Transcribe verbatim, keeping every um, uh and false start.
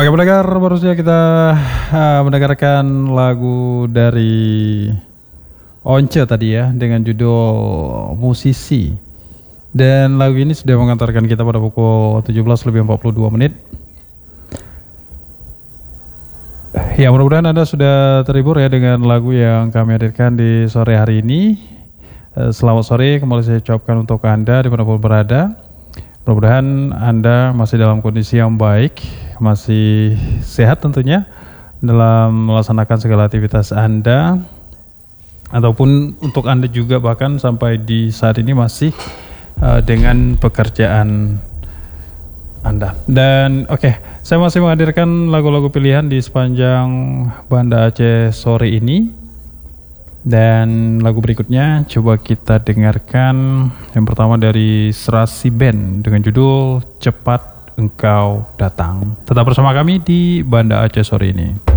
Oke pendengar, baru saja kita uh, mendengarkan lagu dari Once tadi ya, dengan judul Musisi. Dan lagu ini sudah mengantarkan kita pada pukul tujuh belas lebih empat puluh dua menit. Ya, mudah-mudahan Anda sudah terhibur ya dengan lagu yang kami hadirkan di sore hari ini. Selamat sore, kembali saya ucapkan untuk Anda dimanapun berada. Mudah-mudahan Anda masih dalam kondisi yang baik, masih sehat tentunya dalam melaksanakan segala aktivitas Anda, ataupun untuk Anda juga bahkan sampai di saat ini masih uh, dengan pekerjaan Anda. Dan oke, okay, saya masih menghadirkan lagu-lagu pilihan di sepanjang Banda Aceh sore ini. Dan lagu berikutnya coba kita dengarkan yang pertama dari Serasi Band dengan judul Cepat Engkau Datang. Tetap bersama kami di Banda Aceh sore ini.